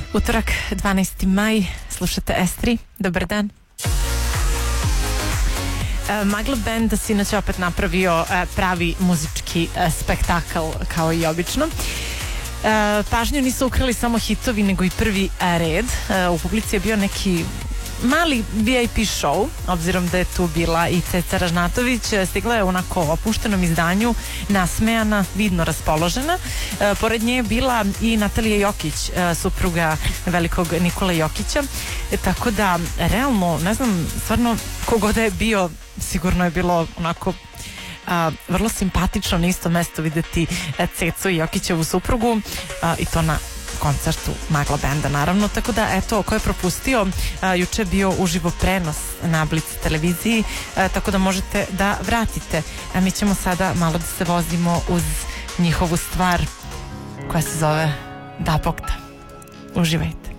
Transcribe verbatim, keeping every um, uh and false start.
Utorak, dvanaesti maj, slušate S tri, dobar dan. Magla Band sinoć opet napravio pravi muzički spektakl kao i obično. Pažnju nisu ukrali samo hitovi nego i prvi red. U publici je bio neki mali V I P show, obzirom da je tu bila i Ceca Ražnatović. Stigla je onako opuštenom izdanju, nasmejana, vidno raspoložena. E, pored nje je bila i Natalija Jokić, e, supruga velikog Nikola Jokića. E, tako da, realno, ne znam, stvarno, kogod je bio, sigurno je bilo onako a, vrlo simpatično na isto mesto videti Cecu i Jokićevu suprugu, a, i to na koncertu Magla Banda, naravno. Tako da, eto, ko je propustio, a, juče je bio uživo prenos na Blic televiziji, a, tako da možete da vratite. A mi ćemo sada malo da se vozimo uz njihovu stvar koja se zove Da Bog da. Uživajte.